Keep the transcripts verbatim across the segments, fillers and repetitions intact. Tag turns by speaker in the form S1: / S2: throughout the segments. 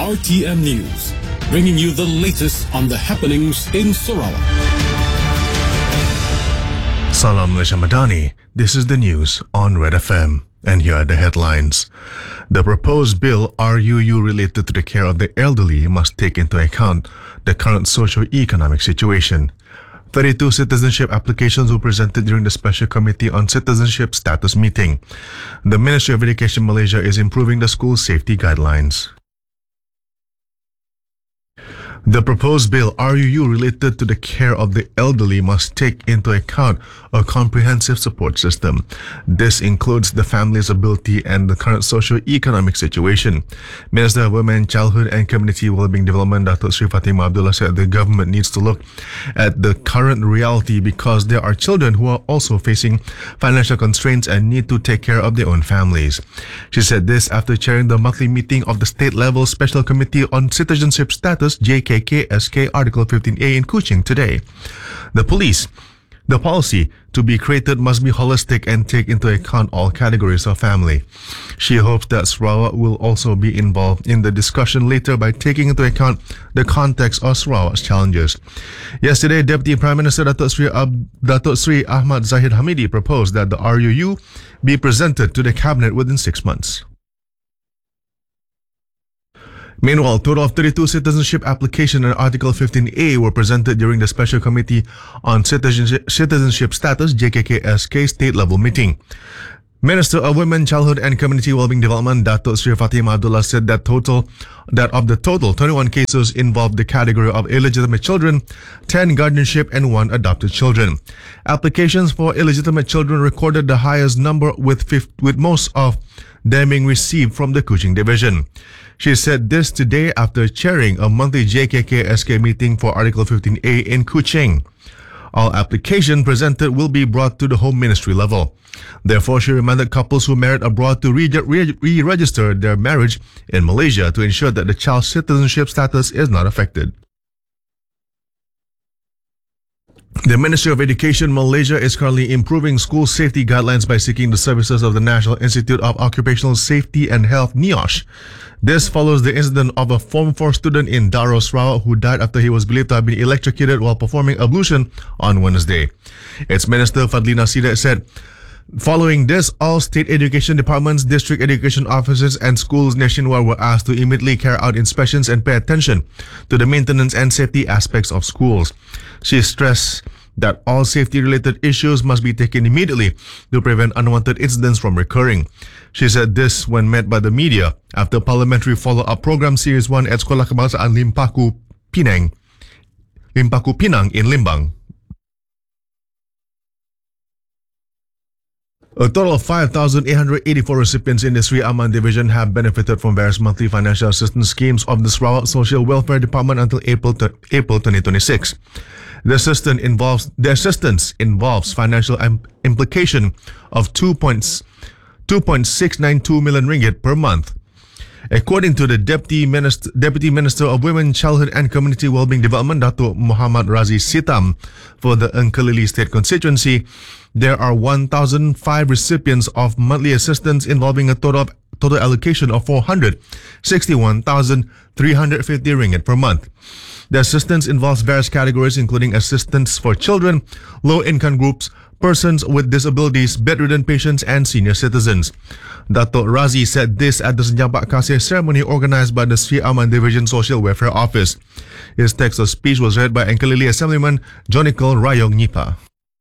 S1: R T M News, bringing you the latest on the happenings in Sarawak.
S2: Salam Malaysia Madani. This is the news on Red F M. And here are the headlines. The proposed bill R U U related to the care of the elderly must take into account the current socio-economic situation. thirty-two citizenship applications were presented during the Special Committee on Citizenship Status meeting. The Ministry of Education Malaysia is improving the school safety guidelines. The proposed bill R U U related to the care of the elderly must take into account a comprehensive support system. This includes the family's ability and the current socio-economic situation. Minister of Women, Childhood and Community Wellbeing Development, Datuk Sri Fatimah Abdullah, said the government needs to look at the current reality because there are children who are also facing financial constraints and need to take care of their own families. She said this after chairing the monthly meeting of the state-level Special Committee on Citizenship Status, J K K S K Article fifteen A in Kuching today. The police, the policy to be created must be holistic and take into account all categories of family. She hopes that Sarawak will also be involved in the discussion later by taking into account the context of Sarawak's challenges. Yesterday, Deputy Prime Minister Datuk Sri, Ab- Datuk Sri Ahmad Zahid Hamidi proposed that the R U U be presented to the Cabinet within six months. Meanwhile, a total of thirty-two citizenship applications and Article fifteen A were presented during the Special Committee on Citizenship, Citizenship Status J K K S K state-level meeting. Minister of Women, Childhood and Community Wellbeing Development, Datuk Sri Fatimah Abdullah, said that total that of the total, twenty-one cases involved the category of illegitimate children, ten guardianship and one adopted children. Applications for illegitimate children recorded the highest number, with fifth, with most of them being received from the Kuching division. She said this today after chairing a monthly J K K S K meeting for Article fifteen A in Kuching. All applications presented will be brought to the Home Ministry level. Therefore, she reminded couples who married abroad to re- re- re-register their marriage in Malaysia to ensure that the child's citizenship status is not affected. The Ministry of Education Malaysia is currently improving school safety guidelines by seeking the services of the National Institute of Occupational Safety and Health, NIOSH. This follows the incident of a Form four student in Daro, Sarawak, who died after he was believed to have been electrocuted while performing ablution on Wednesday. Its Minister Fadlina Sidat said, following this, all state education departments, district education offices and schools nationwide were asked to immediately carry out inspections and pay attention to the maintenance and safety aspects of schools. She stressed that all safety-related issues must be taken immediately to prevent unwanted incidents from recurring. She said this when met by the media after Parliamentary Follow-Up Program Series one at Sekolah Kebangsaan Limpaku Pinang, Limpaku Pinang in Limbang. A total of five thousand eight hundred eighty-four recipients in the Sri Aman Division have benefited from various monthly financial assistance schemes of the Sarawak Social Welfare Department until April twenty twenty-six. The assistance involves the assistance involves financial im- implication of two point six nine two million ringgit per month. According to the Deputy Minister, Deputy Minister of Women, Childhood and Community Wellbeing Development, Datuk Muhammad Razi Sitam, for the Engkelili State Constituency, there are one thousand five recipients of monthly assistance involving a total of, total allocation of four hundred sixty-one thousand three hundred fifty ringgit per month. The assistance involves various categories including assistance for children, low-income groups, persons with disabilities, bedridden patients, and senior citizens. Datuk Razi said this at the Senjabat Kasih ceremony organized by the Sri Aman Division Social Welfare Office. His text of speech was read by Engkelili Assemblyman Jonikal Rayong Nipa.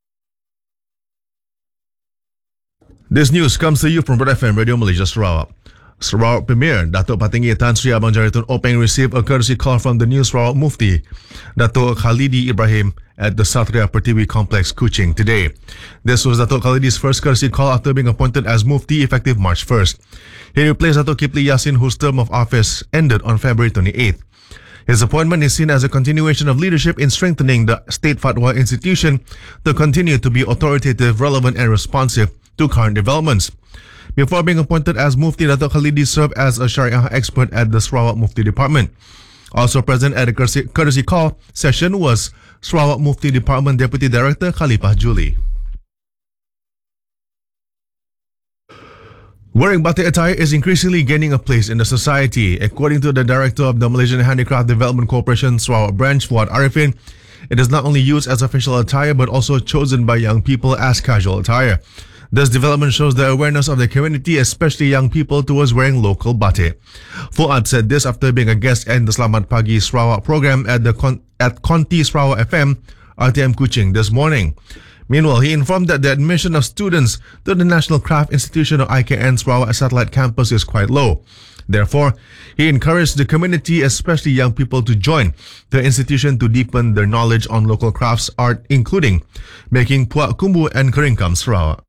S2: This news comes to you from Red F M Radio Malaysia Sarawak. Sarawak Premier Datuk Patinggi Tan Sri Abang Jaritun Openg received a courtesy call from the new Sarawak Mufti, Datuk Khalidi Ibrahim, at the Satria Pertiwi Complex, Kuching today. This was Datuk Khalidi's first courtesy call after being appointed as Mufti effective March first. He replaced Datuk Kipli Yassin, whose term of office ended on February twenty-eighth. His appointment is seen as a continuation of leadership in strengthening the State Fatwa institution to continue to be authoritative, relevant and responsive to current developments. Before being appointed as Mufti, Datuk Khalidi served as a Sharia expert at the Sarawak Mufti Department. Also present at the courtesy, courtesy call session was Sarawak Mufti Department Deputy Director Khalifah Juli. Wearing batik attire is increasingly gaining a place in the society. According to the director of the Malaysian Handicraft Development Corporation Sarawak branch, Fuad Arifin, it is not only used as official attire but also chosen by young people as casual attire. This development shows the awareness of the community, especially young people, towards wearing local batik. Fuad said this after being a guest in the Selamat Pagi Sarawak program at the Con- at Conti Sarawak F M, R T M Kuching, this morning. Meanwhile, he informed that the admission of students to the National Craft Institution of I K N Sarawak Satellite Campus is quite low. Therefore, he encouraged the community, especially young people, to join the institution to deepen their knowledge on local crafts art, including making puak kumbu and keringkam Sarawak.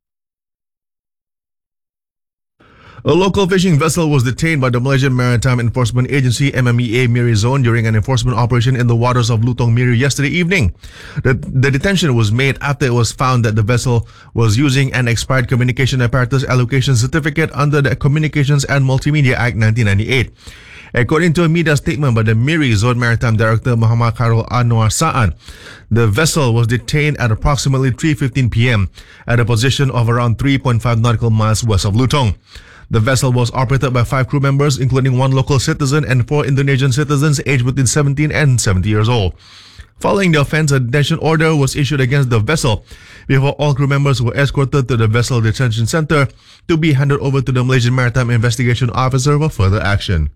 S2: A local fishing vessel was detained by the Malaysian Maritime Enforcement Agency M M E A Miri Zone during an enforcement operation in the waters of Lutong Miri yesterday evening. The, the detention was made after it was found that the vessel was using an expired communication apparatus allocation certificate under the Communications and Multimedia Act nineteen ninety-eight. According to a media statement by the Miri Zone Maritime Director Muhammad Khairul Anwar Sa'an, the vessel was detained at approximately three fifteen p.m. at a position of around three point five nautical miles west of Lutong. The vessel was operated by five crew members, including one local citizen and four Indonesian citizens aged between seventeen and seventy years old. Following the offense, a detention order was issued against the vessel before all crew members were escorted to the vessel detention center to be handed over to the Malaysian Maritime Investigation Officer for further action.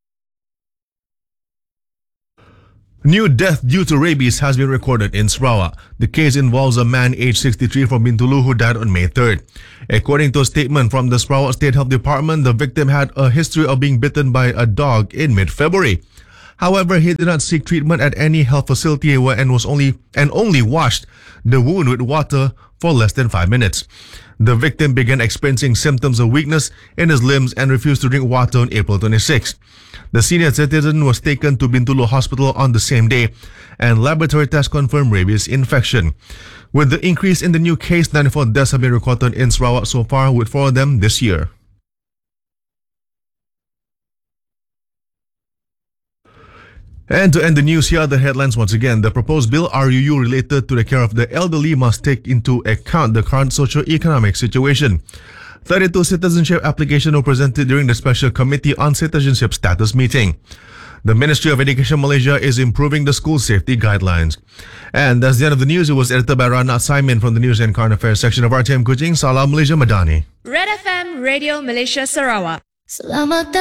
S2: New death due to rabies has been recorded in Sarawak. The case involves a man aged sixty-three from Bintulu who died on May third. According to a statement from the Sarawak State Health Department, the victim had a history of being bitten by a dog in mid-February. However, he did not seek treatment at any health facility and was only and only washed the wound with water for less than five minutes. The victim began experiencing symptoms of weakness in his limbs and refused to drink water on April twenty-sixth. The senior citizen was taken to Bintulu Hospital on the same day, and laboratory tests confirmed rabies infection. With the increase in the new case, ninety-four deaths have been recorded in Sarawak so far, with four of them this year. And to end the news, here are the headlines once again. The proposed bill R U U related to the care of the elderly must take into account the current socio-economic situation. thirty-two citizenship applications were presented during the Special Committee on Citizenship Status meeting. The Ministry of Education Malaysia is improving the school safety guidelines. And that's the end of the news. It was edited by Rana Simon from the News and Current Affairs section of R T M Kuching. Salam Malaysia Madani.
S3: Red F M Radio Malaysia Sarawak.
S4: Selamat